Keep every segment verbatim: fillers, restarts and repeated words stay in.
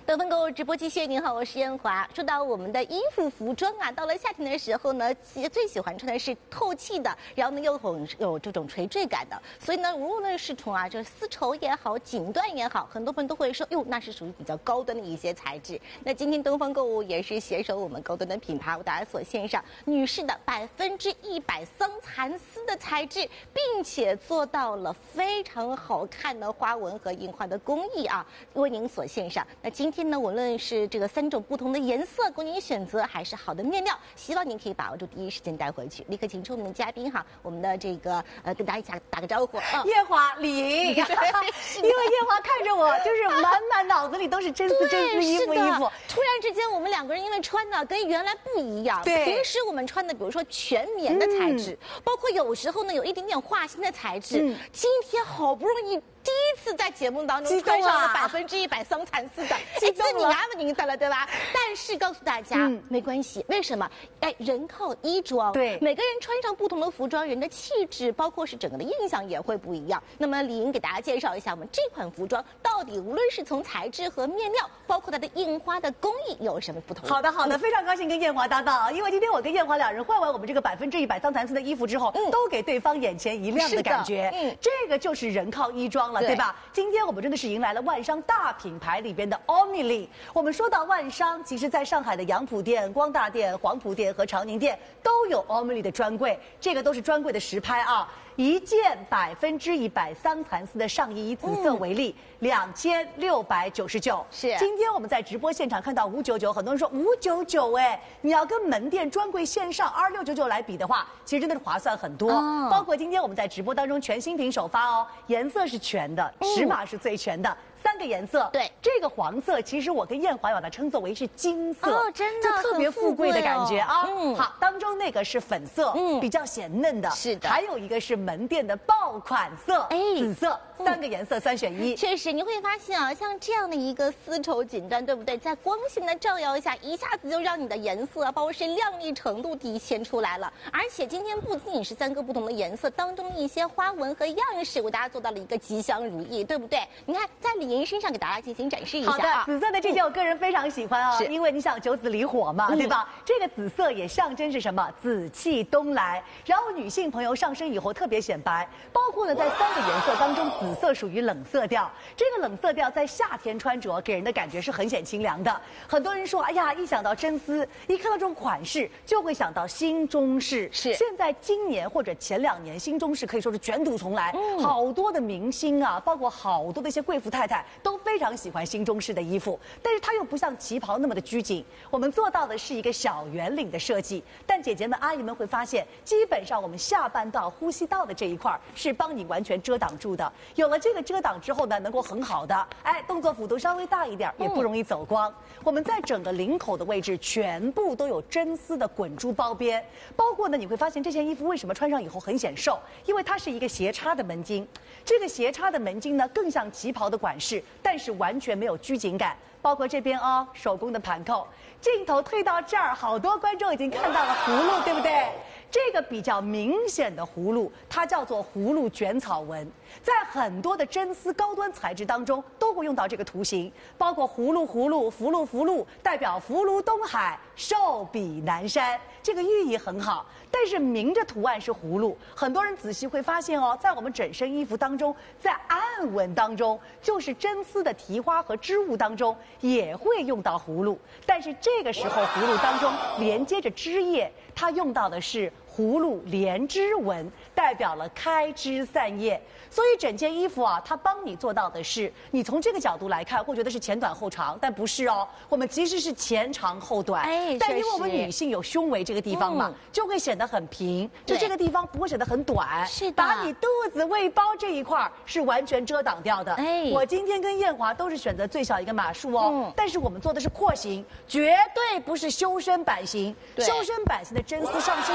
得分购物直播继续，您好，我是燕华。说到我们的衣服服装啊，到了夏天的时候呢，最喜欢穿的是透气的，然后呢又有有这种垂坠感的。所以呢，无论是从啊这丝绸也好，锦缎也好，很多朋友都会说，哟，那是属于比较高端的一些材质。那今天东方购物也是携手我们高端的品牌，为大家所献上女士的百分之一百桑蚕丝的材质，并且做到了非常好看的花纹和印花的工艺啊，为您所献上。那今天呢，无论是这个三种不同的颜色供您选择，还是好的面料，希望您可以把握住第一时间带回去。立刻请出我们的嘉宾哈，我们的这个呃，跟大家一起打个招呼。 哦、燕华、李莹，因为燕华看着我，就是满满脑子里都是真丝、真丝衣服、衣服。 突然之间，我们两个人因为穿的跟原来不一样。 对， 平时我们穿的，比如说全棉的材质，嗯、包括有时候呢有一点点化纤的材质。嗯、今天好不容易。第一次在节目当中穿上了百分之一百桑蚕丝的，哎，这你拿不您的了，对吧？但是告诉大家，嗯、没关系，为什么？哎，人靠衣装， 对， 每个人穿上不同的服装，人的气质，包括是整个的印象也会不一样。那么李莹给大家介绍一下，我们这款服装到底无论是从材质和面料，包括它的印花的工艺有什么不同？ 好的，好的，非常高兴跟燕华搭档啊，因为今天我跟燕华两人换完我们这个百分之一百桑蚕丝的衣服之后，嗯、都给对方眼前一亮的感觉。嗯，这个就是人靠衣装了， 对, 对吧？今天我们真的是迎来了万商大品牌里边的 Omni。我们说到万商，其实在上海的杨浦店、光大店、黄埔店和长宁店都有 Omni 的专柜，这个都是专柜的实拍啊。一件百分之一百桑蚕丝的上衣，以紫色为例，两千六百九十九。 是， 今天我们在直播现场看到五九九，很多人说五九九，哎，你要跟门店专柜线上二六九九来比的话，其实真的是划算很多。哦、包括今天我们在直播当中全新品首发哦，颜色是全的，尺码是最全的。嗯，三个颜色， 对， 这个黄色其实我跟燕华把它称作为是金色， 哦，真的， 就特别富贵的感觉啊。 嗯， 好，当中那个是粉色，嗯，比较显嫩的， 是的， 还有一个是门店的爆款色，哎，紫色，三个颜色三选一。 确实，你会发现啊，像这样的一个丝绸锦缎，对不对？在光线的照耀下，一下子就让你的颜色，包括是亮丽程度体现出来了。而且今天不仅仅是三个不同的颜色，当中的一些花纹和样式，为大家做到了一个吉祥如意，对不对？你看，在李莹身上给大家进行展示一下。 好的，紫色的这件我个人非常喜欢啊，因为你想九紫离火嘛，对吧？这个紫色也象征是什么？紫气东来。然后女性朋友上身以后特别显白，包括呢在三个颜色当中，紫色属于冷色调。这个冷色调在夏天穿着给人的感觉是很显清凉的。很多人说，哎呀，一想到真丝，一看到这种款式，就会想到新中式。 是， 现在今年或者前两年，新中式可以说是卷土重来，嗯、好多的明星啊，包括好多的一些贵妇太太都非常喜欢新中式的衣服，但是它又不像旗袍那么的拘谨。我们做到的是一个小圆领的设计，但姐姐们、阿姨们会发现，基本上我们下半道、呼吸道的这一块是帮你完全遮挡住的。有了这个遮挡之后呢，能够很好的，哎，动作幅度稍微大一点，也不容易走光。嗯、我们在整个领口的位置全部都有真丝的滚珠包边，包括呢，你会发现这件衣服为什么穿上以后很显瘦，因为它是一个斜插的门襟。这个斜插的门襟呢，更像旗袍的款式，但是完全没有拘谨感。包括这边哦，手工的盘扣，镜头推到这儿，好多观众已经看到了葫芦，对不对？这个比较明显的葫芦，它叫做葫芦卷草纹，在很多的真丝高端材质当中都会用到这个图形，包括葫芦葫芦、福禄福禄，代表福如东海，寿比南山，这个寓意很好。但是明着图案是葫芦，很多人仔细会发现哦，在我们整身衣服当中，在暗纹当中，就是真丝的提花和织物当中也会用到葫芦，但是这个时候葫芦当中连接着枝叶，它用到的是葫芦连枝纹，代表了开枝散叶。所以整件衣服啊，它帮你做到的是，你从这个角度来看会觉得是前短后长，但不是哦，我们其实是前长后短。哎，但因为我们女性有胸围这个地方嘛，嗯、就会显得很平，就这个地方不会显得很短， 是的， 把你肚子胃包这一块是完全遮挡掉的。哎，我今天跟燕华都是选择最小一个码数哦，嗯、但是我们做的是廓形，绝对不是修身版型。修身版型的真丝上身以后，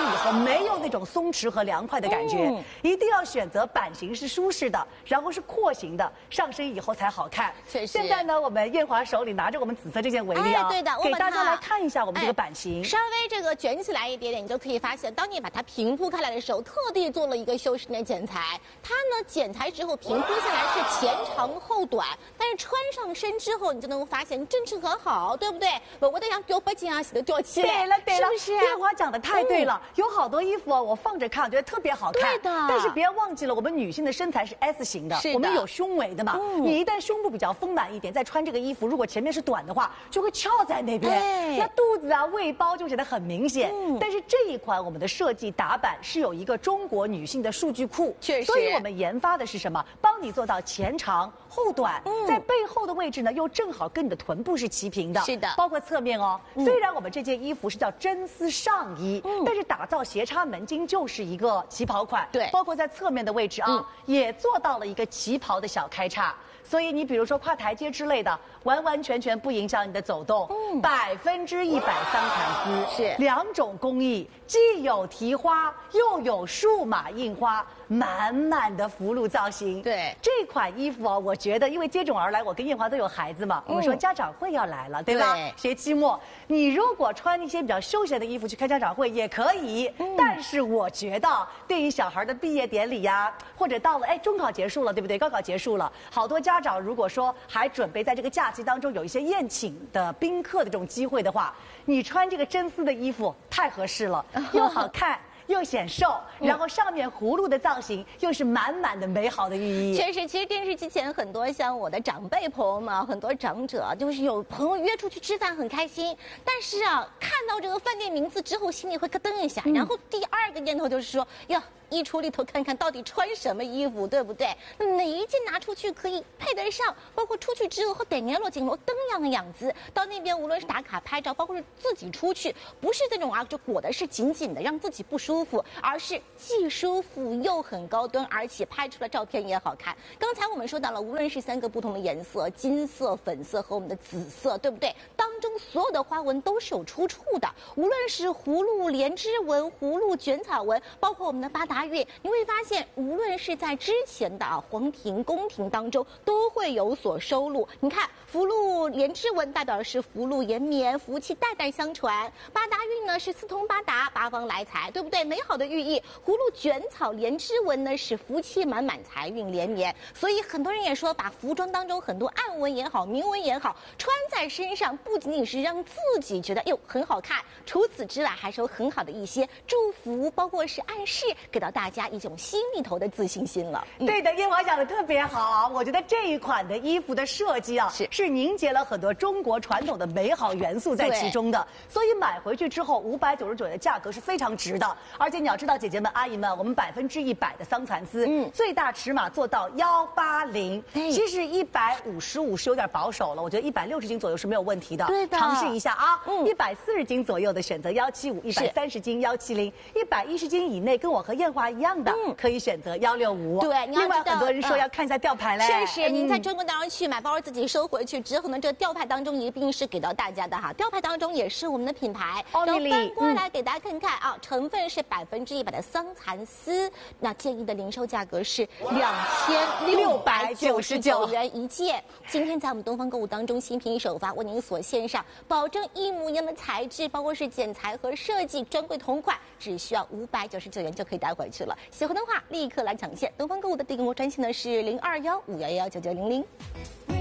没有那种松弛和凉快的感觉。嗯、一定要选择版型是舒适的，然后是廓形的，上身以后才好看。 确实。 现在呢，我们艳华手里拿着我们紫色这件围巾啊， 哎、对的， 给大家来看一下我们这个版型。 哎、稍微这个卷起来一点点，你就可以发现，当你把它平铺开来的时候，特地做了一个修饰的剪裁。它呢剪裁之后平铺下来是前长后短，但是穿上身之后，你就能够发现正正很好，对不对？我我的羊丢不进啊，洗的掉起来。 对了对了， 是不是？ 艳华讲的太对了，嗯、有好多衣服啊，我放着看，我觉得特别好看。 对的。 但是别忘记了，我们女性的身材是 S 型的， 是的， 我们有胸围的嘛。嗯、你一旦胸部比较丰满一点，再穿这个衣服，如果前面是短的话，就会翘在那边，哎、那肚子啊、胃包就显得很明显。嗯、但是这一款我们的设计打版是有一个中国女性的数据库， 确实， 所以我们研发的是什么？帮你做到前长后短，嗯、在背后的位置呢，又正好跟你的臀部是齐平的。 是的， 包括侧面哦。嗯、虽然我们这件衣服是叫真丝上衣，嗯、但是打造斜插门襟就是一个旗袍款。 对， 包括在侧面的位置啊，嗯、也做到了一个旗袍的小开叉。所以你比如说跨台阶之类的，完完全全不影响你的走动。嗯，百分之一百桑蚕丝是两种工艺，既有提花又有数码印花，满满的福禄造型。 对， 这款衣服啊，我觉得因为接踵而来，我跟艳华都有孩子嘛，嗯、我们说家长会要来了，对吧？ 对， 学期末，你如果穿一些比较休闲的衣服去开家长会也可以。嗯、但是我觉得，对于小孩的毕业典礼呀、啊，或者到了哎中考结束了，对不对？高考结束了，好多家长如果说还准备在这个假期当中有一些宴请的宾客的这种机会的话，你穿这个真丝的衣服太合适了，又好看。又显瘦，然后上面葫芦的造型又是满满的美好的寓意。 确实，其实电视机前很多像我的长辈朋友们，很多长者就是有朋友约出去吃饭很开心，但是啊，看到这个饭店名字之后，心里会咯噔一下，嗯、然后第二个念头就是说，呀。衣橱里头看看到底穿什么衣服，对不对？那哪一件拿出去可以配得上？包括出去之后和等年落景落灯样的样子，到那边无论是打卡拍照，包括是自己出去，不是那种啊就裹的是紧紧的，让自己不舒服，而是既舒服又很高端，而且拍出来照片也好看。刚才我们说到了，无论是三个不同的颜色，金色、粉色和我们的紫色，对不对？当中所有的花纹都是有出处的，无论是葫芦莲枝纹、葫芦卷草纹，包括我们的八达月，你会发现，无论是在之前的啊皇庭、宫廷当中，都会有所收录。你看，福禄莲枝纹代表的是福禄延绵、福气代代相传；八达运呢是四通八达、八方来财，对不对？美好的寓意。葫芦卷草莲枝纹呢是福气满满、财运连绵。所以很多人也说，把服装当中很多暗纹也好、明纹也好，穿在身上，不仅仅是让自己觉得哟很好看，除此之外还是有很好的一些祝福，包括是暗示，给到大家一种心里头的自信心了。 嗯、对的，艳华讲的特别好，我觉得这一款的衣服的设计啊，是是凝结了很多中国传统的美好元素在其中的，所以买回去之后五百九十九元的价格是非常值的。而且你要知道，姐姐们、阿姨们，我们百分之一百的桑蚕丝，嗯，最大尺码做到幺八零，其实一百五十五是有点保守了，我觉得一百六十斤左右是没有问题的。 对的， 尝试一下啊，嗯，一百四十斤左右的选择幺七五，一百三十斤幺七零，一百一十斤以内跟我和艳华一样的。嗯，可以选择幺六五。 对， 另外很多人说要看一下吊牌嘞。 确实，您在中国当中去买包自己收回去之后呢，这个吊牌当中一定是给到大家的哈。吊牌当中也是我们的品牌。然后翻过来给大家看看啊，成分是百分之一百的桑蚕丝，那建议的零售价格是两千六百九十九元一件。今天在我们东方购物当中新品首发，为您所献上，保证一模一样的材质，包括是剪裁和设计，专柜同款，只需要五百九十九元就可以带回去了。喜欢的话立刻来抢线，东方购物的订购专线呢是零二幺五幺幺九九零零。